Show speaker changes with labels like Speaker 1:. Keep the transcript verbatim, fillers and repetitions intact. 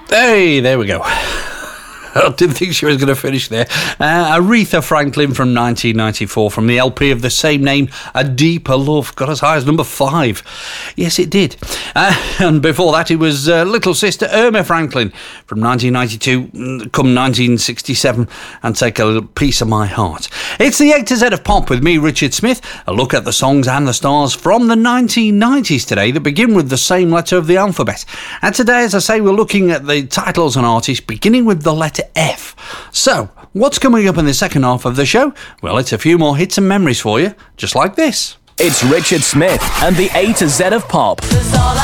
Speaker 1: Hey, there we go. I didn't think she was going to finish there. Uh, Aretha Franklin from nineteen ninety-four, from the L P of the same name, A Deeper Love, got as high as number five. Yes, it did. Uh, and before that, it was uh, Little Sister Irma Franklin from nineteen ninety-two, come nineteen sixty-seven, and Take a Little Piece of My Heart. It's the A to Z of Pop with me, Richard Smith. A look at the songs and the stars from the nineteen nineties today that begin with the same letter of the alphabet. And today, as I say, we're looking at the titles and artists beginning with the letter F. So, what's coming up in the second half of the show? Well, it's a few more hits and memories for you, just like this.
Speaker 2: It's Richard Smith and the A to Z of Pop.